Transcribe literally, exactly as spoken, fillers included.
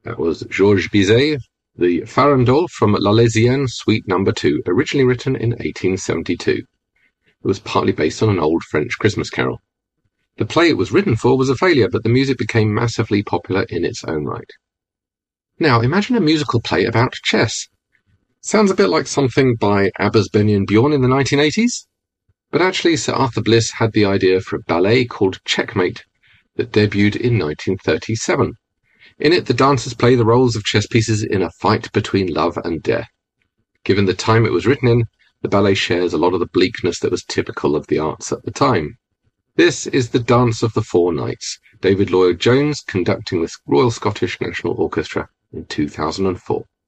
That was Georges Bizet, the Farandole from L'Arlésienne Suite Number two, originally written in eighteen seventy-two. It was partly based on an old French Christmas carol. The play it was written for was a failure, but the music became massively popular in its own right. Now, imagine a musical play about chess. Sounds a bit like something by Abbas Benyon Bjorn in the nineteen eighties? But actually, Sir Arthur Bliss had the idea for a ballet called Checkmate that debuted in nineteen thirty-seven. In it, the dancers play the roles of chess pieces in a fight between love and death. Given the time it was written in, the ballet shares a lot of the bleakness that was typical of the arts at the time. This is The Dance of the Four Knights, David Lloyd-Jones conducting the Royal Scottish National Orchestra in two thousand four.